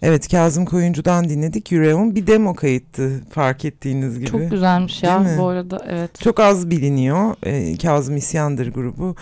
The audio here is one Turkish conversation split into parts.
Evet, Kazım Koyuncu'dan dinledik. Yüreğim bir demo kayıttı fark ettiğiniz gibi. Çok güzelmiş Değil ya mi? bu arada, evet. Çok az biliniyor. Kazım İsyandır grubu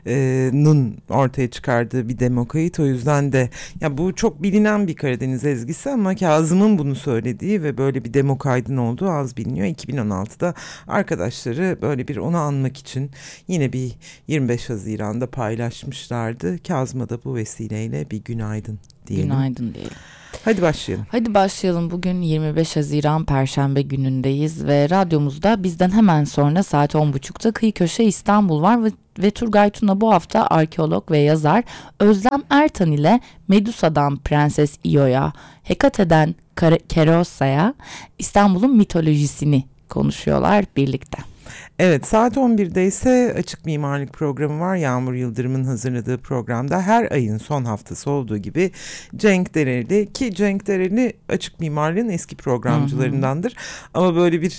nun ortaya çıkardığı bir demo kayıt. O yüzden de ya bu çok bilinen bir Karadeniz ezgisi ama Kazım'ın bunu söylediği ve böyle bir demo kaydın olduğu az biliniyor. 2016'da arkadaşları böyle bir onu anmak için yine bir 25 Haziran'da paylaşmışlardı. Kazım'a da bu vesileyle bir günaydın diyelim. Günaydın diyelim. Hadi başlayalım. Hadi başlayalım. Bugün 25 Haziran Perşembe günündeyiz ve radyomuzda bizden hemen sonra saat 10.30'da Kıyı Köşe İstanbul var ve Turgay Tuna bu hafta arkeolog ve yazar Özlem Ertan ile Medusa'dan Prenses Io'ya, Hekate'den Kerossa'ya İstanbul'un mitolojisini konuşuyorlar birlikte. Evet, saat 11'de ise Açık Mimarlık programı var. Yağmur Yıldırım'ın hazırladığı programda her ayın son haftası olduğu gibi Cenk Dereli, ki Cenk Dereli Açık Mimarlığın eski programcılarındandır. Ama böyle bir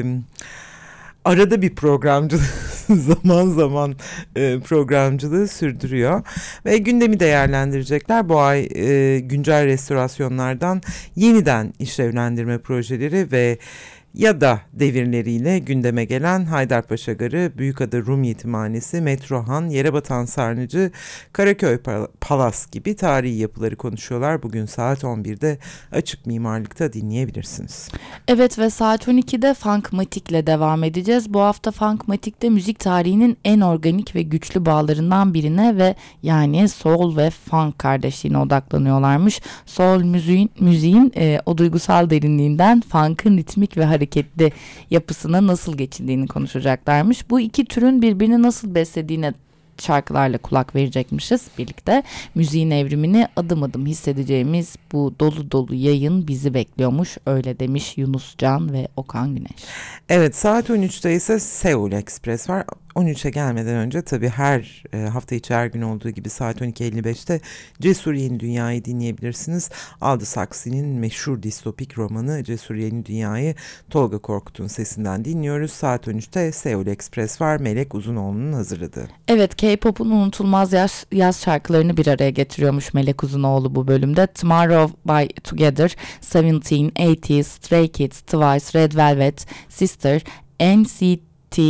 arada bir programcılığı zaman zaman programcılığı sürdürüyor ve gündemi değerlendirecekler. Bu ay güncel restorasyonlardan yeniden işlevlendirme projeleri ve ya da devirleriyle gündeme gelen Haydarpaşa Garı, Büyükada Rum Yetimhanesi, Metrohan, Yerebatan Sarnıcı, Karaköy Palas gibi tarihi yapıları konuşuyorlar. Bugün saat 11'de Açık Mimarlık'ta dinleyebilirsiniz. Evet ve saat 12'de Funkmatik'le devam edeceğiz. Bu hafta Funkmatik'te müzik tarihinin en organik ve güçlü bağlarından birine ve yani soul ve funk kardeşliğine odaklanıyorlarmış. Soul müziğin o duygusal derinliğinden funk'ın ritmik ve hareketli yapısına nasıl geçildiğini konuşacaklarmış. Bu iki türün birbirini nasıl beslediğine şarkılarla kulak verecekmişiz birlikte. Müziğin evrimini adım adım hissedeceğimiz bu dolu dolu yayın bizi bekliyormuş. Öyle demiş Yunus Can ve Okan Güneş. Evet, saat 13'te ise Seul Express var. 13'e gelmeden önce tabii her hafta içi her gün olduğu gibi saat 12.55'te Cesur Yeni Dünya'yı dinleyebilirsiniz. Aldous Huxley'nin meşhur distopik romanı Cesur Yeni Dünya'yı Tolga Korkut'un sesinden dinliyoruz. Saat 13'te Seul Express var, Melek Uzunoğlu'nun hazırladığı. Evet, K-pop'un unutulmaz yaz şarkılarını bir araya getiriyormuş Melek Uzunoğlu bu bölümde. Tomorrow by Together, Seventeen, 80's, Stray Kids, Twice, Red Velvet, Sister, NCT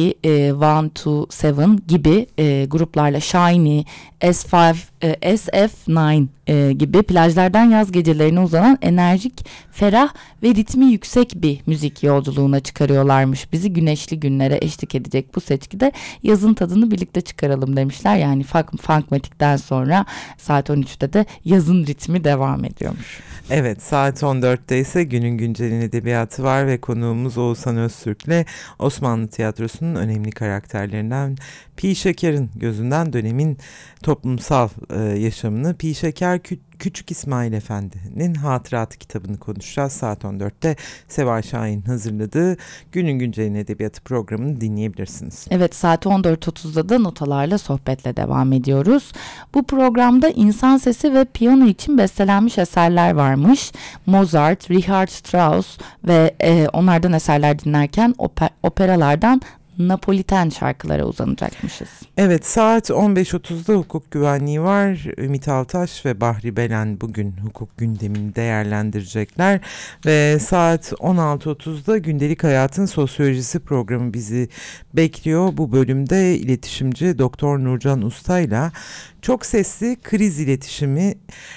127 gibi gruplarla Shiny, SF9 gibi plajlardan yaz gecelerine uzanan enerjik, ferah ve ritmi yüksek bir müzik yolculuğuna çıkarıyorlarmış. Bizi güneşli günlere eşlik edecek bu seçkide yazın tadını birlikte çıkaralım demişler. Yani Funkmatik'ten sonra saat 13'te de yazın ritmi devam ediyormuş. Evet, saat 14'te ise günün güncelin edebiyatı var ve konuğumuz Oğuzhan Öztürk'le Osmanlı tiyatrosunun önemli karakterlerinden Pi Şeker'in gözünden dönemin toplumsal yaşamını, Pi Şeker Küçük İsmail Efendi'nin hatıratı kitabını konuşacağız. Saat 14'te Seval Şahin hazırladığı Günün Güncelin Edebiyatı programını dinleyebilirsiniz. Evet, saat 14.30'da da notalarla sohbetle devam ediyoruz. Bu programda insan sesi ve piyano için bestelenmiş eserler varmış. Mozart, Richard Strauss ve onlardan eserler dinlerken operalardan Napoliten şarkılara uzanacakmışız. Evet, saat 15.30'da hukuk güvenliği var. Ümit Altaş ve Bahri Belen bugün hukuk gündemini değerlendirecekler. Ve saat 16.30'da gündelik hayatın sosyolojisi programı bizi bekliyor. Bu bölümde iletişimci Doktor Nurcan Usta'yla çok sesli kriz iletişimi,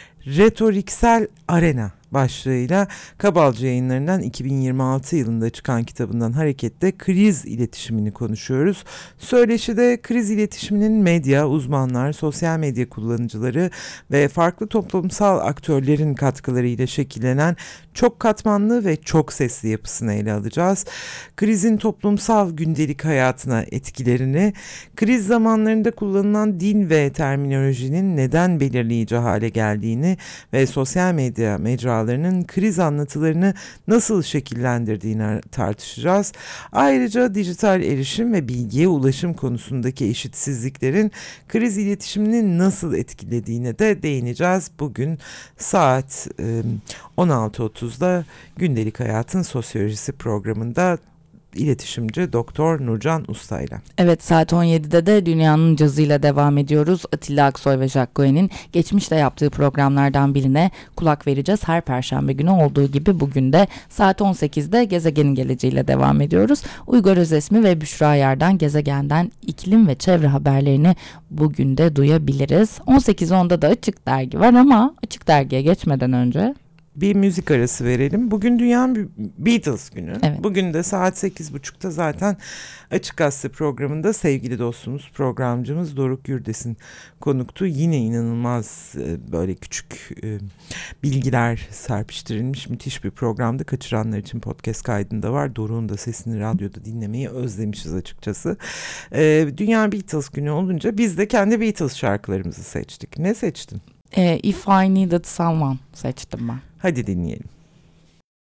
retoriksel arena başlığıyla Kabalcı Yayınları'ndan 2026 yılında çıkan kitabından hareketle kriz iletişimini konuşuyoruz. Söyleşide kriz iletişiminin medya, uzmanlar, sosyal medya kullanıcıları ve farklı toplumsal aktörlerin katkılarıyla şekillenen çok katmanlı ve çok sesli yapısını ele alacağız. Krizin toplumsal gündelik hayatına etkilerini, kriz zamanlarında kullanılan din ve terminolojinin neden belirleyici hale geldiğini ve sosyal medya mecralarının kriz anlatılarını nasıl şekillendirdiğini tartışacağız. Ayrıca dijital erişim ve bilgiye ulaşım konusundaki eşitsizliklerin kriz iletişimini nasıl etkilediğine de değineceğiz. Bugün saat 16.30'da Gündelik Hayatın Sosyolojisi programında iletişimci Doktor Nurcan Usta ile. Evet, saat 17'de de dünyanın cazıyla devam ediyoruz. Atilla Aksoy ve Jack Cohen'in geçmişte yaptığı programlardan birine kulak vereceğiz. Her perşembe günü olduğu gibi bugün de saat 18'de gezegenin geleceğiyle devam ediyoruz. Uygar Özesmi ve Büşra Yar'dan gezegenden iklim ve çevre haberlerini bugün de duyabiliriz. 18.10'da da Açık Dergi var ama Açık Dergi'ye geçmeden önce bir müzik arası verelim. Bugün Dünya Beatles günü. Evet. Bugün de saat 8.30'da zaten Açık Gazete programında sevgili dostumuz, programcımız Doruk Gürdes'in konuktu. Yine inanılmaz böyle küçük bilgiler serpiştirilmiş müthiş bir programdı. Kaçıranlar için podcast kaydında var. Doruk'un da sesini radyoda dinlemeyi özlemişiz açıkçası. Dünya Beatles günü olunca biz de kendi Beatles şarkılarımızı seçtik. Ne seçtin? If I Needed Someone seçtim ben. Hadi dinleyelim.